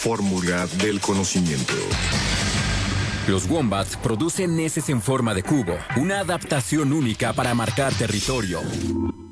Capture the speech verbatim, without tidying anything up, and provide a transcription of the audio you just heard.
fórmula del conocimiento. Los Wombats producen heces en forma de cubo, una adaptación única para marcar territorio.